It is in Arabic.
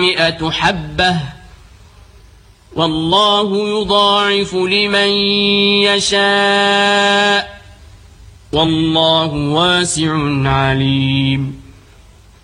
100 حبة والله يضاعف لمن يشاء والله واسع عليم